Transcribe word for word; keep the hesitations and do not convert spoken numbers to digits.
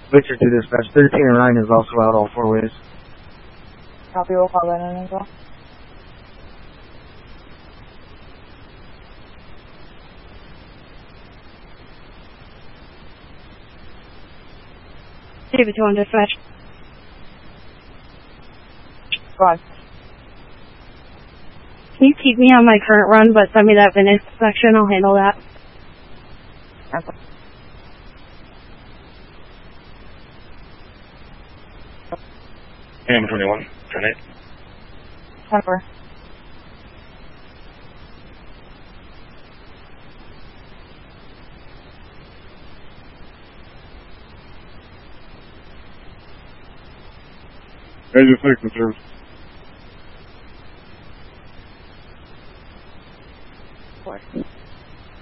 Victor to dispatch. thirteen and nine is also out all four ways. Copy, we'll call that in as well. David two on dispatch. Go on. Can you keep me on my current run, but send me that Venice section? I'll handle that. Okay. Number twenty-one, ten eight. ten four. Agent six in service.